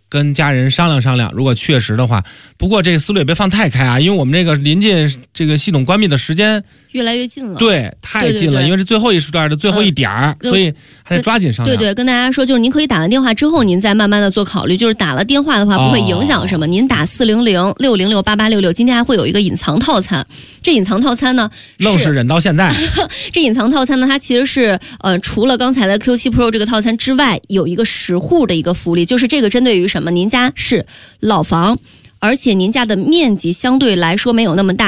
跟家人商量商量，如果确实的话。不过这个思路也别放太开啊，因为我们这个临近这个系统关闭的时间越来越近了。 对，太近了， 对， 因为是最后一时段的最后一点所以还得抓紧商量。 对，跟大家说，就是您可以打完电话之后，您再慢慢的做考虑。就是打了电话的话，不会影响什么。您打400-606-8866，今天还会有一个隐藏套餐。这隐藏套餐呢， 愣是忍到现在。 这隐藏套餐呢，它其实是除了刚才的 Q7 Pro 这个套餐之外，有一个10户的一个福利，就是这个针对于什么？您家是老房，而且您家的面积相对来说没有那么大。